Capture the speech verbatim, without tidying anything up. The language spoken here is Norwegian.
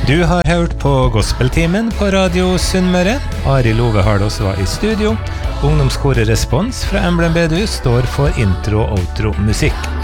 Du har hørt på Gospeltimen på Radio Sunnmøre. Ari Love Hardås var i studio. Ungdomskoret Respons fra Emblem Bedehus står for intro- og outro-musikk.